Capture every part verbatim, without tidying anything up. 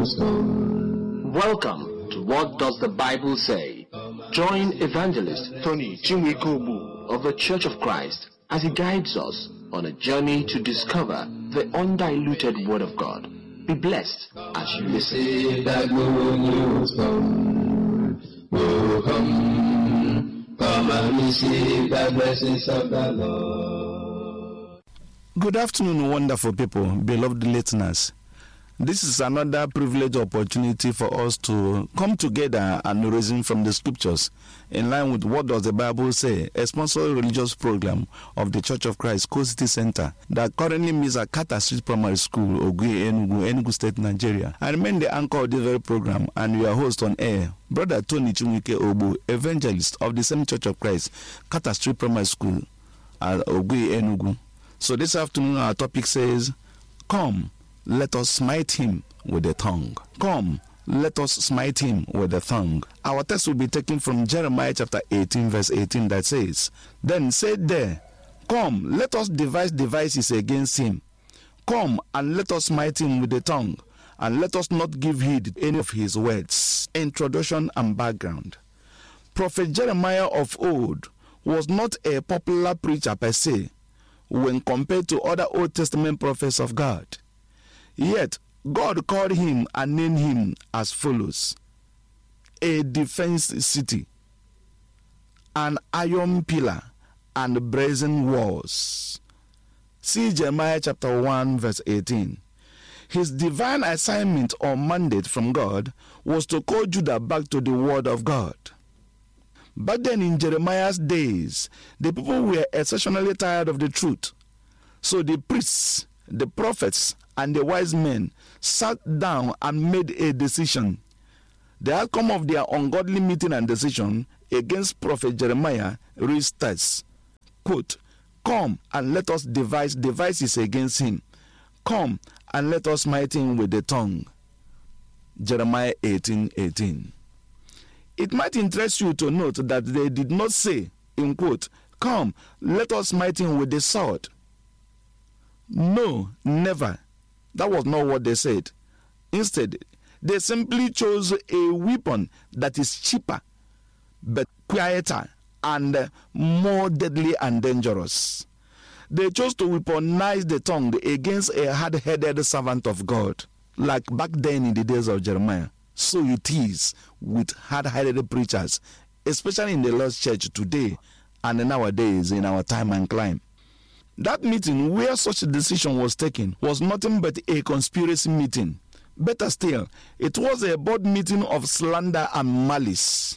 Welcome to What Does the Bible Say? Join evangelist Tony Chinwikobu of the Church of Christ as he guides us on a journey to discover the undiluted Word of God. Be blessed as you listen. That good news come, oh come, come and receive the blessings of the Lord. Good afternoon, wonderful people, beloved listeners. This is another privileged opportunity for us to come together and reason from the scriptures in line with What Does the Bible Say, a sponsored religious program of the Church of Christ Coast City Center that currently meets at Carter Street Primary School, Ogui, Enugu, Enugu State, Nigeria. I remain the anchor of this very program and your host on air, Brother Tony Chinwike Obu, evangelist of the same Church of Christ, Carter Street Primary School at Ogui, Enugu. So this afternoon our topic says, Come, let us smite him with the tongue. Come, let us smite him with the tongue. Our text will be taken from Jeremiah chapter eighteen, verse eighteen, that says, Then said there, Come, let us devise devices against him. Come, and let us smite him with the tongue, and let us not give heed to any of his words. Introduction and background. Prophet Jeremiah of old was not a popular preacher per se when compared to other Old Testament prophets of God. Yet, God called him and named him as follows: a defense city, an iron pillar, and brazen walls. See Jeremiah chapter one, verse eighteen. His divine assignment or mandate from God was to call Judah back to the word of God. Back then in Jeremiah's days, the people were exceptionally tired of the truth. So the priests, the prophets, and the wise men sat down and made a decision. The outcome of their ungodly meeting and decision against Prophet Jeremiah reads thus, quote, Come and let us devise devices against him. Come and let us smite him with the tongue. Jeremiah eighteen eighteen. It might interest you to note that they did not say, in quote, Come, let us smite him with the sword. No, never. That was not what they said. Instead, they simply chose a weapon that is cheaper, but quieter, and more deadly and dangerous. They chose to weaponize the tongue against a hard-headed servant of God, like back then in the days of Jeremiah. So it is with hard-headed preachers, especially in the Lord's church today and nowadays in our time and climate. That meeting where such a decision was taken was nothing but a conspiracy meeting. Better still, it was a board meeting of slander and malice.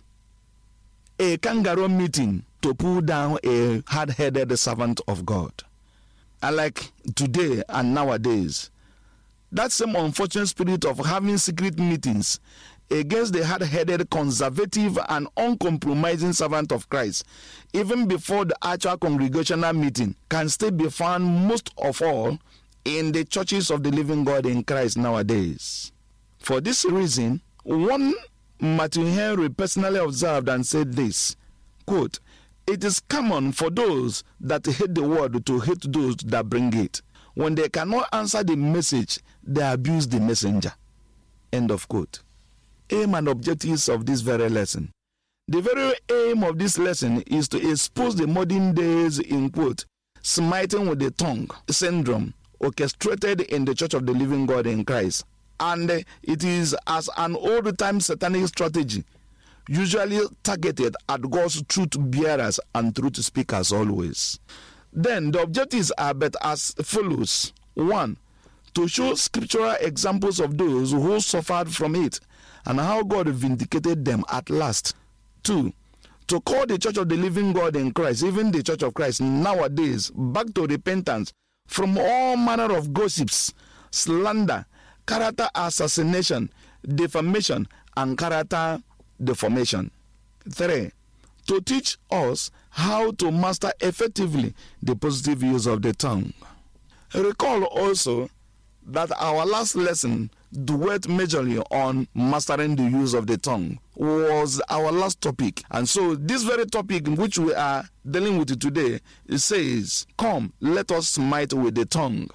A kangaroo meeting to pull down a hard-headed servant of God. Unlike today and nowadays, that same unfortunate spirit of having secret meetings against the hard-headed, conservative, and uncompromising servant of Christ, even before the actual congregational meeting, can still be found most of all in the churches of the living God in Christ nowadays. For this reason, one Matthew Henry personally observed and said this, quote, It is common for those that hate the word to hate those that bring it. When they cannot answer the message, they abuse the messenger. End of quote. Aim and objectives of this very lesson. The very aim of this lesson is to expose the modern days, in quote, smiting with the tongue syndrome orchestrated in the Church of the Living God in Christ. And it is as an old-time satanic strategy, usually targeted at God's truth bearers and truth speakers always. Then the objectives are but as follows. One, to show scriptural examples of those who suffered from it and how God vindicated them at last. Two, to call the Church of the Living God in Christ, even the Church of Christ nowadays, back to repentance from all manner of gossips, slander, character assassination, defamation, and character deformation. Three, to teach us how to master effectively the positive use of the tongue. Recall also that our last lesson dwelt majorly on mastering the use of the tongue was our last topic. And so this very topic in which we are dealing with it today, it says, Come, let us smite with the tongue.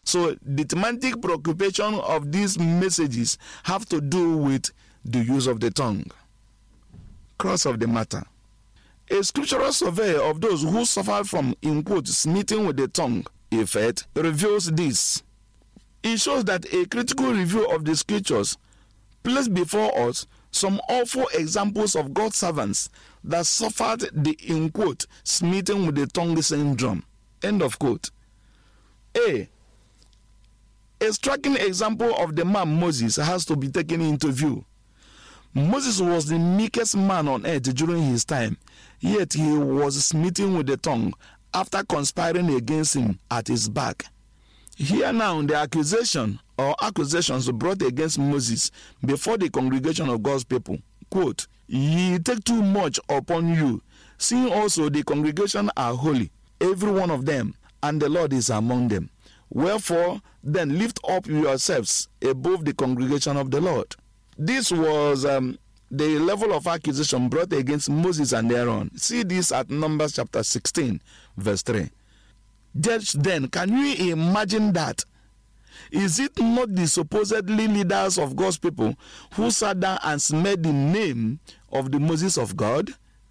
So the thematic preoccupation of these messages have to do with the use of the tongue. Cross of the matter. A scriptural survey of those who suffered from, in quotes, smitten with the tongue effect reveals this. It shows that a critical review of the scriptures placed before us some awful examples of God's servants that suffered the, in quote, smitten with the tongue syndrome. End of quote. A. A striking example of the man Moses has to be taken into view. Moses was the meekest man on earth during his time, yet he was smitten with the tongue after conspiring against him at his back. Here now the accusation or accusations brought against Moses before the congregation of God's people. Quote, "Ye take too much upon you, seeing also the congregation are holy, every one of them, and the Lord is among them. Wherefore, then lift up yourselves above the congregation of the Lord." This was um, the level of accusation brought against Moses and Aaron. See this at Numbers chapter sixteen, verse three. Just then, can you imagine that? Is it not the supposedly leaders of God's people who sat down and smeared the name of the Moses of God?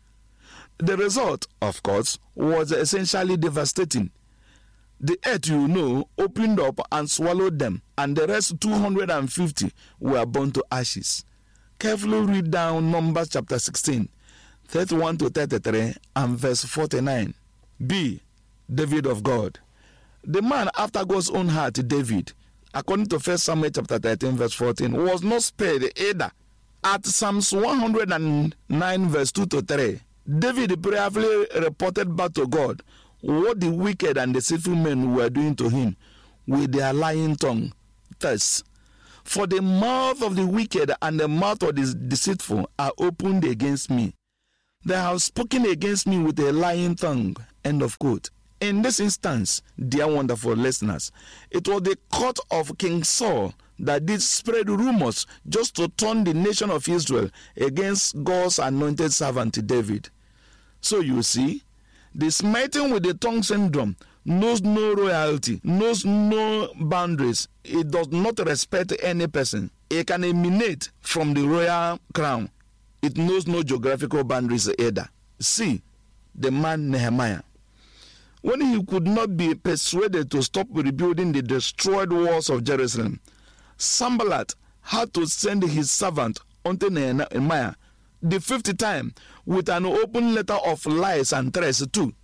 The result, of course, was essentially devastating. The earth, you know, opened up and swallowed them, and the rest two hundred fifty were burned to ashes. Carefully read down Numbers chapter sixteen, thirty-one to thirty-three, and verse forty-nine. B. David of God. The man after God's own heart, David, according to First Samuel chapter thirteen, verse fourteen, was not spared either. At Psalms one hundred nine, verse two to three, David prayerfully reported back to God what the wicked and deceitful men were doing to him with their lying tongue. Thus, for the mouth of the wicked and the mouth of the deceitful are opened against me. They have spoken against me with a lying tongue. End of quote. In this instance, dear wonderful listeners, it was the court of King Saul that did spread rumors just to turn the nation of Israel against God's anointed servant David. So you see, the smiting with the tongue syndrome knows no royalty, knows no boundaries. It does not respect any person. It can emanate from the royal crown. It knows no geographical boundaries either. See, the man Nehemiah. When he could not be persuaded to stop rebuilding the destroyed walls of Jerusalem, Sanballat had to send his servant unto Nehemiah the fifth time with an open letter of lies and threats too.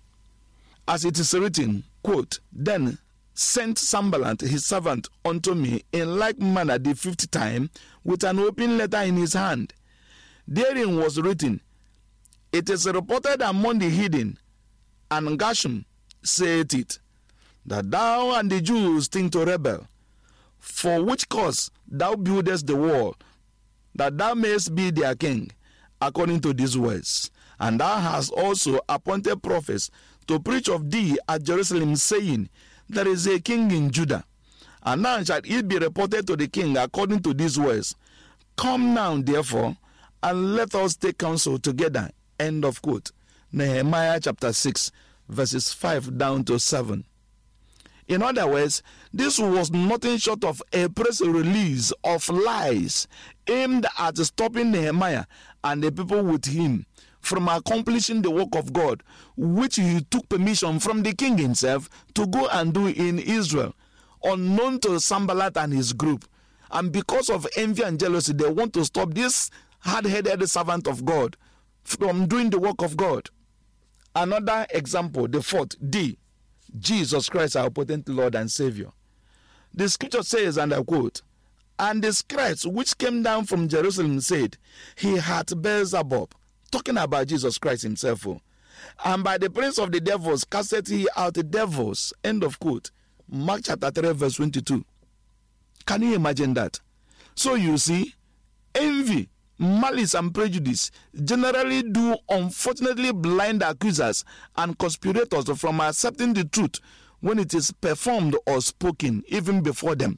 As it is written, quote, "Then sent Sanballat his servant unto me in like manner the fifth time with an open letter in his hand. Therein was written, It is reported among the heathen, and Geshem saith it, that thou and the Jews think to rebel, for which cause thou buildest the wall, that thou mayest be their king, according to these words. And thou hast also appointed prophets to preach of thee at Jerusalem, saying, There is a king in Judah. And now shall it be reported to the king according to these words. Come now, therefore, and let us take counsel together." End of quote. Nehemiah chapter six, verses five down to seven. In other words, this was nothing short of a press release of lies aimed at stopping Nehemiah and the people with him from accomplishing the work of God, which he took permission from the king himself to go and do in Israel, unknown to Sanballat and his group. And because of envy and jealousy, they want to stop this hard-headed servant of God from doing the work of God. Another example, the fourth, D, Jesus Christ, our potent Lord and Savior. The scripture says, and I quote, "And the scribes which came down from Jerusalem said, He hath Beelzebub," talking about Jesus Christ himself, "and by the prince of the devils casteth he out the devils." End of quote. Mark chapter three, verse twenty-two. Can you imagine that? So you see, envy, malice, and prejudice generally do unfortunately blind accusers and conspirators from accepting the truth when it is performed or spoken even before them.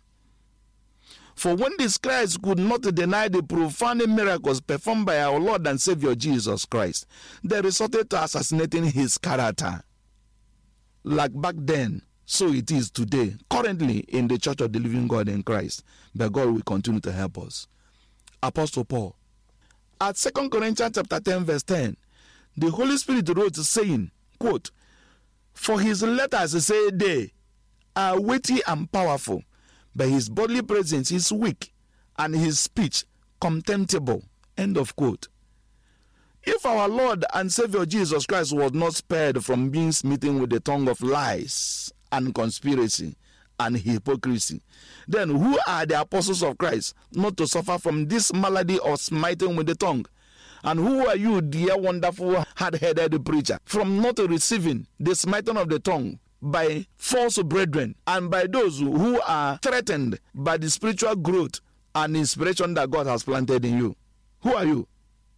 For when the scribes could not deny the profound miracles performed by our Lord and Savior Jesus Christ, they resorted to assassinating his character. Like back then, So it is today, currently in the Church of the Living God in Christ. But God will continue to help us. Apostle Paul, at Second Corinthians chapter ten, verse ten, the Holy Spirit wrote saying, quote, "For his letters say they are weighty and powerful, but his bodily presence is weak, and his speech contemptible." End of quote. If our Lord and Savior Jesus Christ was not spared from being smitten with the tongue of lies and conspiracy and hypocrisy, then who are the apostles of Christ not to suffer from this malady of smiting with the tongue? And who are you, dear wonderful hard-headed preacher, from not receiving the smiting of the tongue by false brethren and by those who are threatened by the spiritual growth and inspiration that God has planted in you? Who are you?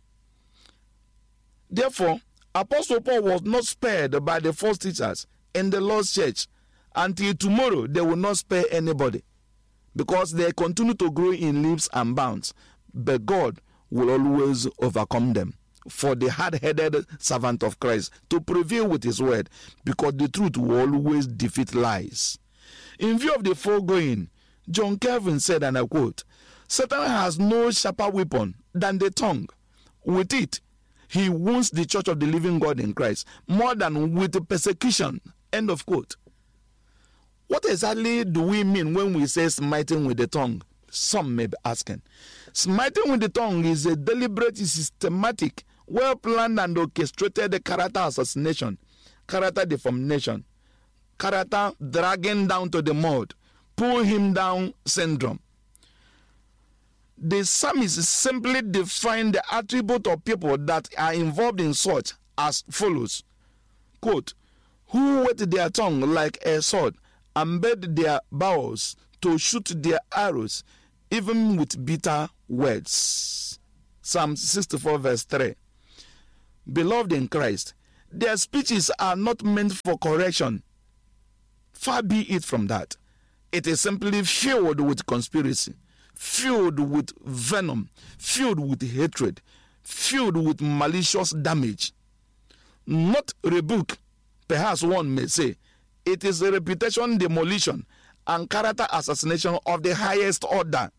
Therefore, Apostle Paul was not spared by the false teachers in the Lord's church. Until tomorrow, they will not spare anybody, because they continue to grow in leaps and bounds. But God will always overcome them for the hard-headed servant of Christ to prevail with his word, because the truth will always defeat lies. In view of the foregoing, John Calvin said, and I quote, "Satan has no sharper weapon than the tongue. With it, he wounds the Church of the Living God in Christ more than with persecution." End of quote. What exactly do we mean when we say smiting with the tongue? Some may be asking. Smiting with the tongue is a deliberate, systematic, well-planned and orchestrated character assassination, character deformation, character dragging down to the mud, pull him down syndrome. The psalmist simply define the attribute of people that are involved in such as follows. Quote, "Who whet their tongue like a sword, and bend their bows to shoot their arrows, even with bitter words." Psalm sixty-four, verse three. Beloved in Christ, their speeches are not meant for correction. Far be it from that. It is simply filled with conspiracy, filled with venom, filled with hatred, filled with malicious damage. Not rebuke, perhaps one may say. It is a reputation demolition and character assassination of the highest order.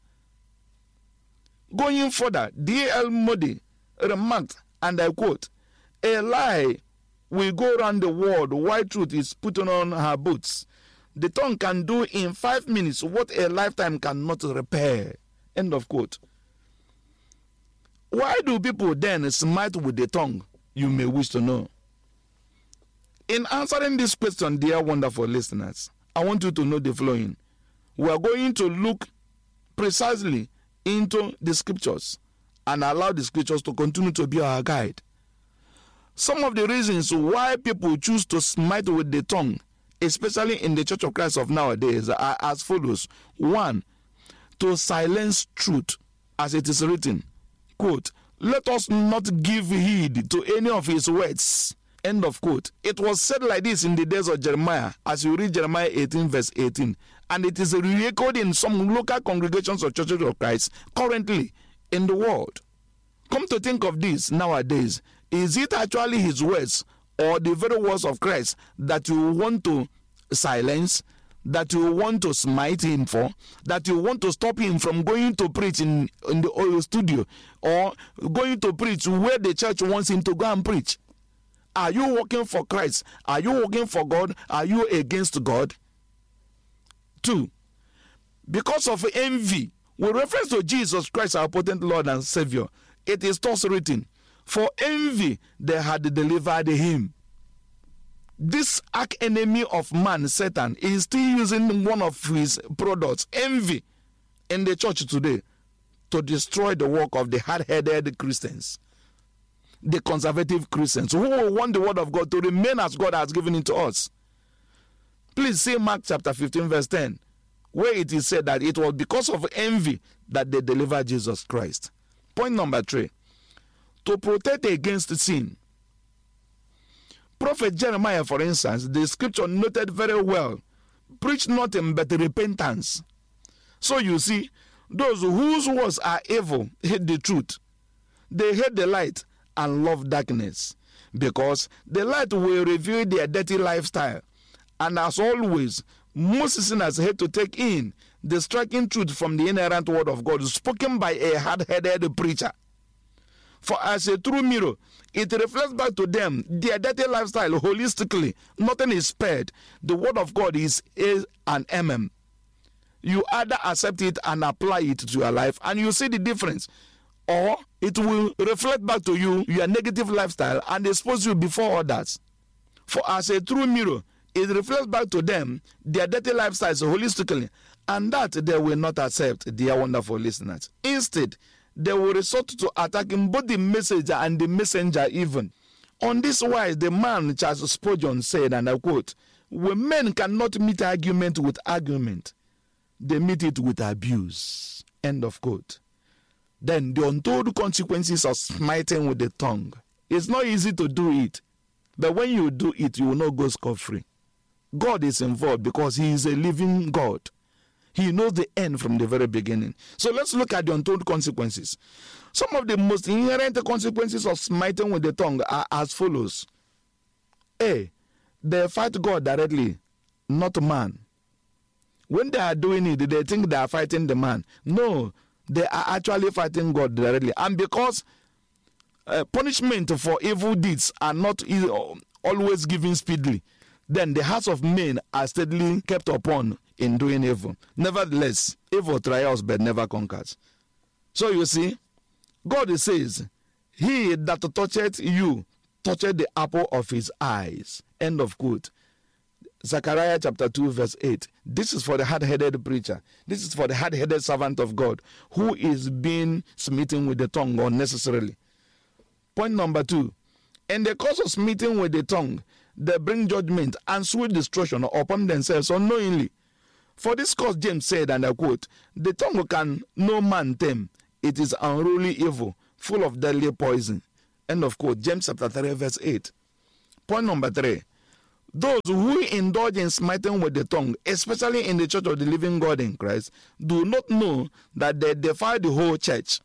Going further, D L Moody remarked, and I quote, "A lie will go around the world while truth is putting on her boots. The tongue can do in five minutes what a lifetime cannot repair." End of quote. Why do people then smite with the tongue? You may wish to know. In answering this question, dear wonderful listeners, I want you to know the following. We are going to look precisely into the scriptures and allow the scriptures to continue to be our guide. Some of the reasons why people choose to smite with the tongue, especially in the Church of Christ of nowadays, are as follows. One, to silence truth, as it is written, quote, "Let us not give heed to any of his words." End of quote. It was said like this in the days of Jeremiah, as you read Jeremiah eighteen, verse eighteen, and it is re-echoed in some local congregations of Churches of Christ currently in the world. Come to think of this nowadays, is it actually his words or the very words of Christ that you want to silence, that you want to smite him for, that you want to stop him from going to preach in, in the oil studio, or going to preach where the church wants him to go and preach? Are you working for Christ? Are you working for God? Are you against God? Two, because of envy, with reference to Jesus Christ, our potent Lord and Savior, it is thus written, "For envy they had delivered him." This arch enemy of man, Satan, is still using one of his products, envy, in the church today to destroy the work of the hard-headed Christians, the conservative Christians who want the word of God to remain as God has given it to us. Please see Mark chapter fifteen, verse ten, where it is said that it was because of envy that they delivered Jesus Christ. Point number three, to protect against sin. Prophet Jeremiah, for instance, the scripture noted very well, "Preach nothing but repentance." So you see, those whose words are evil hate the truth. They hate the light and love darkness, because the light will reveal their dirty lifestyle, And as always, most sinners had to take in the striking truth from the inerrant word of God spoken by a hard-headed preacher. For as a true mirror, it reflects back to them their dirty lifestyle holistically. Nothing is spared. The word of God is A and M M. You either accept it and apply it to your life, and you see the difference. Or it will reflect back to you your negative lifestyle and expose you before others. For as a true mirror, it reflects back to them their dirty lifestyles holistically, and that they will not accept, dear wonderful listeners. Instead, they will resort to attacking both the messenger and the messenger even. On this wise, the man Charles Spurgeon said, and I quote, "When men cannot meet argument with argument, they meet it with abuse." End of quote. Then the untold consequences of smiting with the tongue. It's not easy to do it, but when you do it, you will not go scot-free. God is involved because he is a living God. He knows the end from the very beginning. So let's look at the untold consequences. Some of the most inherent consequences of smiting with the tongue are as follows. A. They fight God directly, not man. When they are doing it, they think they are fighting the man. No, they are actually fighting God directly. And because uh, punishment for evil deeds are not always given speedily, then the hearts of men are steadily kept upon in doing evil. Nevertheless, evil trials but never conquers. So you see, God says, "He that toucheth you, toucheth the apple of his eyes." End of quote. Zechariah chapter two verse eight. This is for the hard-headed preacher. This is for the hard-headed servant of God who is being smitten with the tongue unnecessarily. Point number two. In the course of smitten with the tongue, they bring judgment and sweet destruction upon themselves unknowingly. For this cause James said, and I quote, "The tongue can no man tame. It is unruly evil, full of deadly poison." End of quote. James chapter three verse eight. Point number three. Those who indulge in smiting with the tongue, especially in the church of the living God in Christ, do not know that they defile the whole church.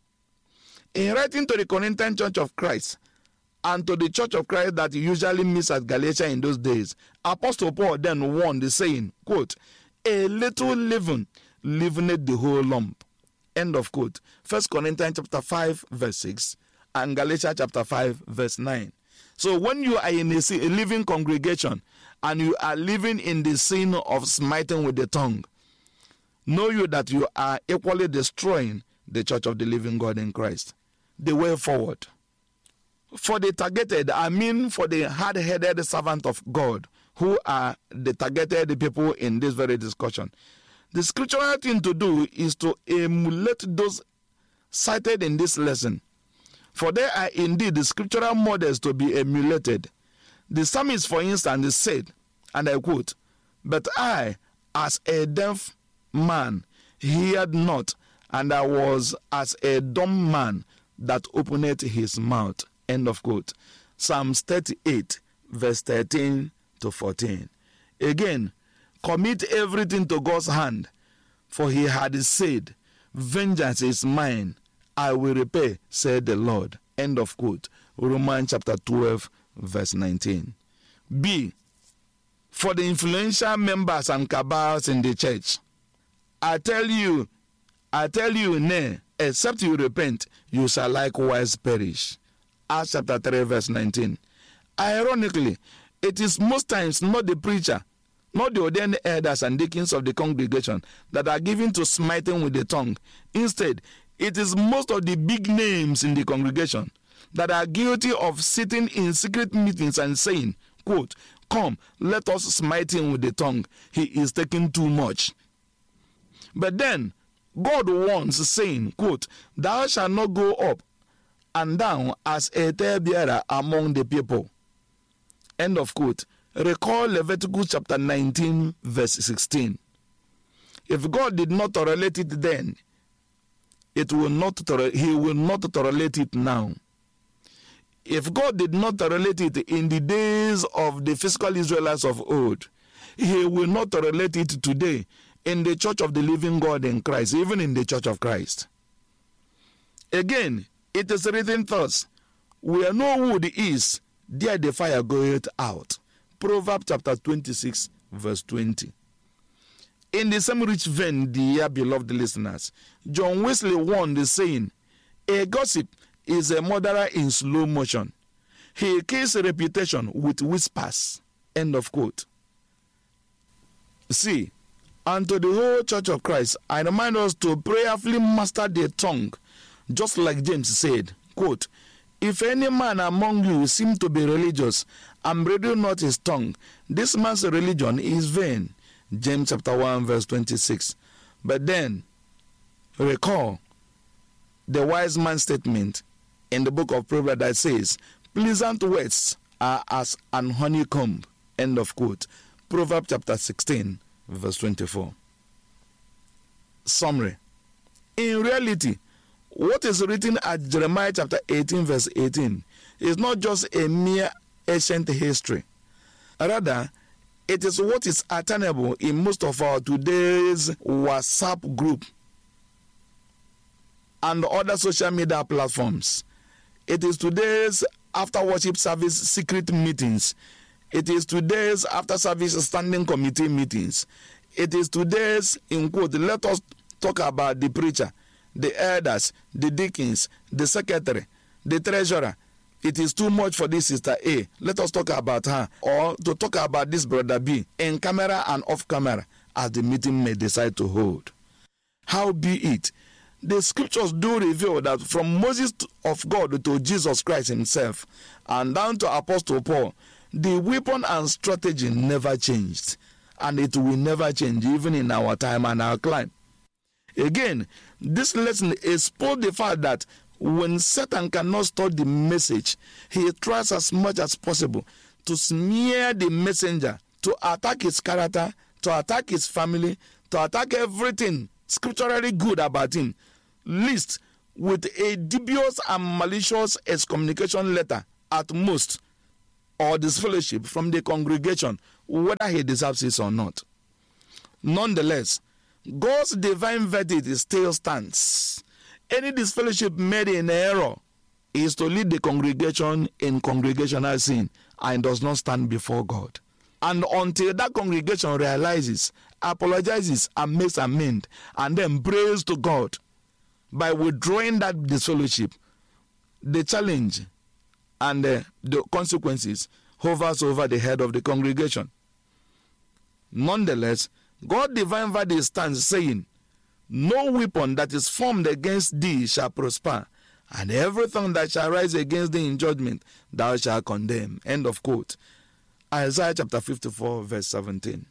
In writing to the Corinthian church of Christ and to the church of Christ that usually meets at Galatia in those days, Apostle Paul then warned, saying, quote, "A little leaven leaveneth the whole lump." End of quote. First Corinthians chapter five verse six and Galatians chapter five verse nine. So when you are in a living congregation and you are living in the sin of smiting with the tongue, know you that you are equally destroying the church of the living God in Christ. The way forward. For the targeted, I mean for the hard-headed servant of God, who are the targeted people in this very discussion, the scriptural thing to do is to emulate those cited in this lesson. For there are indeed the scriptural models to be emulated. The psalmist, for instance, said, and I quote, "But I, as a deaf man, heard not, and I was as a dumb man that openeth his mouth." End of quote. Psalms thirty-eight, verse thirteen to fourteen. Again, "Commit everything to God's hand, for he had said, vengeance is mine, I will repay, said the Lord." End of quote. Romans chapter twelve, verse nineteen. B. For the influential members and cabals in the church, I tell you, I tell you, nay, except you repent, you shall likewise perish. Acts chapter three, verse nineteen. Ironically, it is most times not the preacher, not the ordained elders and deacons of the congregation that are given to smiting with the tongue. Instead, it is most of the big names in the congregation that are guilty of sitting in secret meetings and saying, quote, "Come, let us smite him with the tongue. He is taking too much." But then, God warns, saying, quote, "Thou shalt not go up and down as a talebearer among the people." End of quote. Recall Leviticus chapter nineteen, verse sixteen. If God did not tolerate it then, it will not he will not tolerate it now. If God did not tolerate it in the days of the physical Israelites of old, he will not tolerate it today in the church of the living God in Christ, even in the church of Christ. Again, it is written thus, "Where no wood is, there the fire goeth out." Proverbs chapter twenty-six, verse twenty. In the same rich vein, dear beloved listeners, John Wesley warned the saying, a gossip is a murderer in slow motion. He kills a reputation with whispers. End of quote. See, and to the whole Church of Christ, I remind us to prayerfully master the tongue, just like James said, quote, if any man among you seem to be religious and bridle not his tongue, this man's religion is vain. James chapter one verse twenty-six. But then, recall the wise man's statement in the book of Proverbs that says, pleasant words are as an honeycomb. End of quote. Proverbs chapter sixteen verse twenty-four. Summary. In reality, what is written at Jeremiah chapter eighteen verse eighteen is not just a mere ancient history. Rather, it is what is attainable in most of our today's WhatsApp group and other social media platforms. It is today's after worship service secret meetings. It is today's after service standing committee meetings. It is today's, in quote, let us talk about the preacher, the elders, the deacons, the secretary, the treasurer. It is too much for this sister A. Let us talk about her. Or to talk about this brother B in camera and off camera as the meeting may decide to hold. How be it? The scriptures do reveal that from Moses of God to Jesus Christ himself and down to Apostle Paul, the weapon and strategy never changed. And it will never change even in our time and our climate. Again, this lesson exposed the fact that when Satan cannot stop the message, he tries as much as possible to smear the messenger, to attack his character, to attack his family, to attack everything scripturally good about him, least with a dubious and malicious excommunication letter at most, or disfellowship from the congregation, whether he deserves it or not. Nonetheless, God's divine verdict still stands. Any disfellowship made in error is to lead the congregation in congregational sin and does not stand before God. And until that congregation realizes, apologizes, and makes amends, and then prays to God by withdrawing that disfellowship, the challenge and uh, the consequences hovers over the head of the congregation. Nonetheless, God's divine verdict stands saying, no weapon that is formed against thee shall prosper, and everything that shall rise against thee in judgment thou shalt condemn. End of quote. Isaiah chapter fifty-four verse seventeen.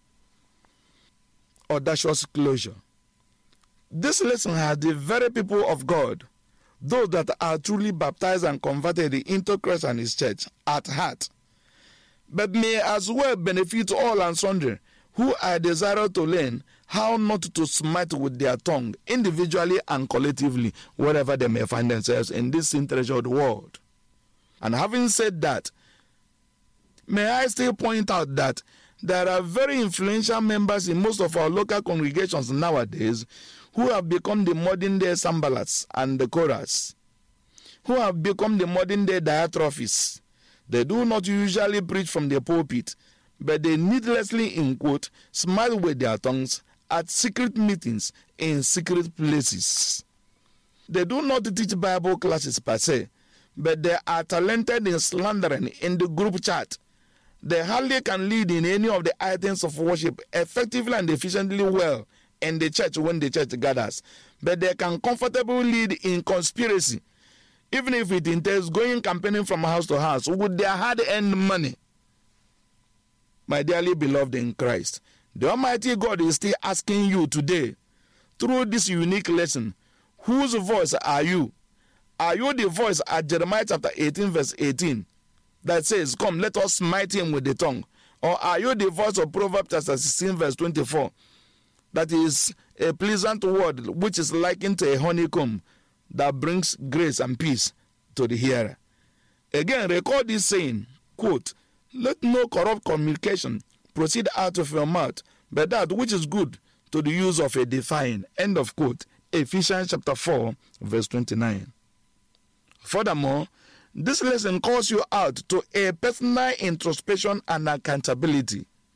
Audacious closure. This lesson has the very people of God, those that are truly baptized and converted into Christ and his church, at heart, but may as well benefit all and sundry who are desirous to learn how not to smite with their tongue, individually and collectively, wherever they may find themselves in this sin-treasured world. And having said that, may I still point out that there are very influential members in most of our local congregations nowadays who have become the modern-day Sanballats and the Korahs, who have become the modern-day Diotrephes. They do not usually preach from the pulpit, but they needlessly, in quote, smile with their tongues at secret meetings in secret places. They do not teach Bible classes per se, but they are talented in slandering in the group chat. They hardly can lead in any of the items of worship effectively and efficiently well in the church when the church gathers, but they can comfortably lead in conspiracy, even if it entails going campaigning from house to house with their hard-earned money. My dearly beloved in Christ, the Almighty God is still asking you today, through this unique lesson, whose voice are you? Are you the voice at Jeremiah chapter eighteen verse eighteen that says, come, let us smite him with the tongue? Or are you the voice of Proverbs chapter sixteen verse twenty-four that is a pleasant word which is likened to a honeycomb that brings grace and peace to the hearer? Again, record this saying, quote, let no corrupt communication proceed out of your mouth, but that which is good to the use of a edifying. End of quote. Ephesians chapter four, verse twenty-nine. Furthermore, this lesson calls you out to a personal introspection and accountability.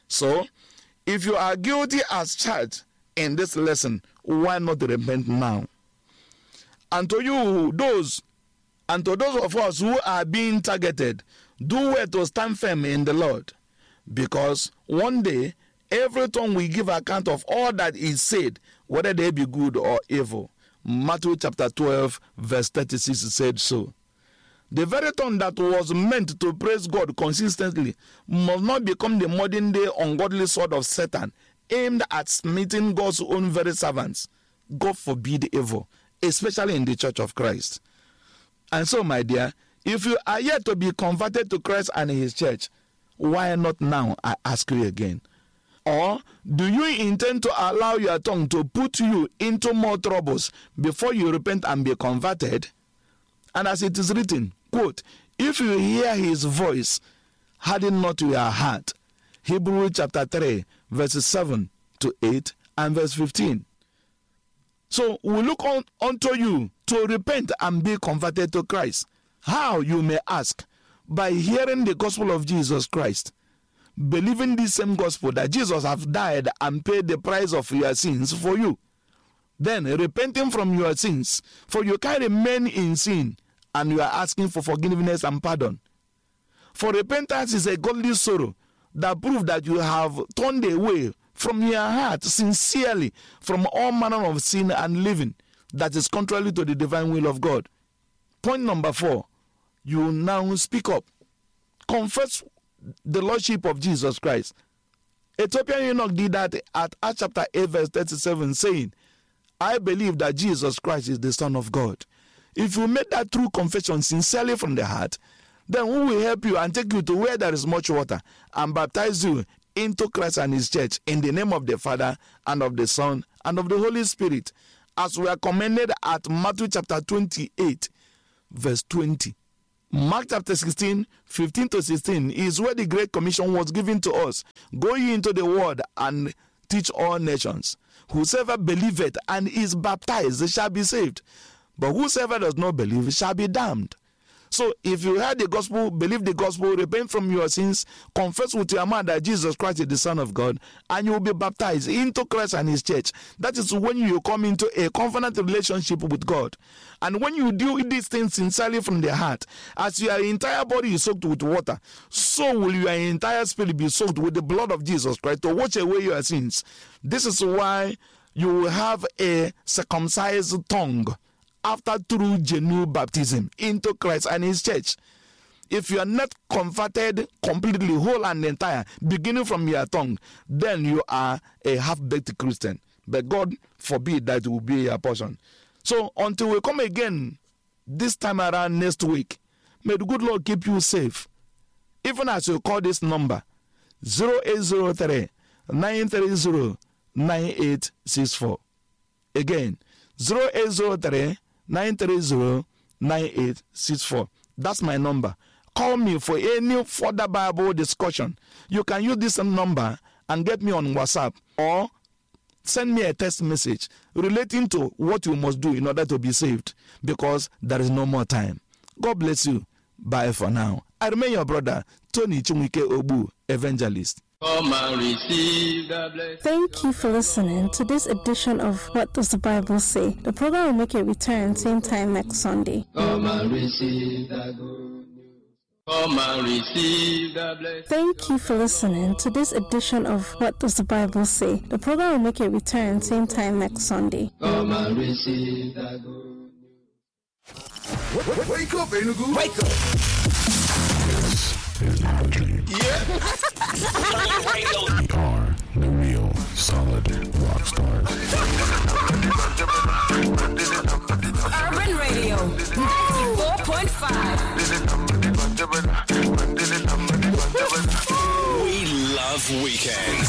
So, if you are guilty as charged in this lesson, why not repent now? And to you, those, and to those of us who are being targeted, do well to stand firm in the Lord, because one day, every tongue will give account of all that is said, whether they be good or evil. Matthew chapter twelve, verse thirty-six said so. The very tongue that was meant to praise God consistently must not become the modern day ungodly sword of Satan, aimed at smiting God's own very servants. God forbid evil, especially in the Church of Christ. And so, my dear, if you are yet to be converted to Christ and his church, why not now, I ask you again? Or do you intend to allow your tongue to put you into more troubles before you repent and be converted? And as it is written, quote, if you hear his voice, harden not your heart. Hebrews chapter three, verses seven to eight and verse fifteen. So we look on unto you to repent and be converted to Christ. How, you may ask? By hearing the gospel of Jesus Christ. Believing the same gospel, that Jesus has died and paid the price of your sins for you. Then repenting from your sins, for you can remain in sin, and you are asking for forgiveness and pardon. For repentance is a godly sorrow that proves that you have turned away from your heart sincerely from all manner of sin and living that is contrary to the divine will of God. Point number four, you now speak up. Confess the Lordship of Jesus Christ. Ethiopian eunuch did that at Acts chapter eight, verse thirty-seven, saying, I believe that Jesus Christ is the Son of God. If you make that true confession sincerely from the heart, then we will help you and take you to where there is much water and baptize you into Christ and his church in the name of the Father and of the Son and of the Holy Spirit, as we are commended at Matthew chapter twenty-eight, verse twenty. Mark chapter sixteen, fifteen to sixteen is where the Great Commission was given to us. Go ye into the world and teach all nations. Whosoever believeth and is baptized shall be saved, but whosoever does not believe shall be damned. So if you heard the gospel, believe the gospel, repent from your sins, confess with your mouth that Jesus Christ is the Son of God, and you will be baptized into Christ and his church. That is when you come into a covenant relationship with God. And when you do these things sincerely from the heart, as your entire body is soaked with water, so will your entire spirit be soaked with the blood of Jesus Christ to wash away your sins. This is why you will have a circumcised tongue after true genuine baptism into Christ and his church. If you are not converted completely, whole and entire, beginning from your tongue, then you are a half-baked Christian. But God forbid that will be your portion. So until we come again this time around next week, may the good Lord keep you safe. Even as you call this number, zero eight zero three, nine three zero, nine eight six four. Again, zero eight zero three, nine three zero, nine eight six four. That's my number. Call me for any further Bible discussion. You can use this number and get me on WhatsApp, or send me a text message relating to what you must do in order to be saved, because there is no more time. God bless you. Bye for now. I remain your brother, Tony Chumike Obu, evangelist. Come and receive the blessing. Thank you for listening to this edition of What Does the Bible Say? The program will make a return same time next Sunday. Come and receive the good news. Come and receive the blessing. Thank you for listening to this edition of What Does the Bible Say? The program will make a return same time next Sunday. Come and receive the good news. Wake up, Enugu. Wake up. Is not a dream. Yeah. We are the real solid rock stars. Urban Radio ninety-four point five. We love weekends.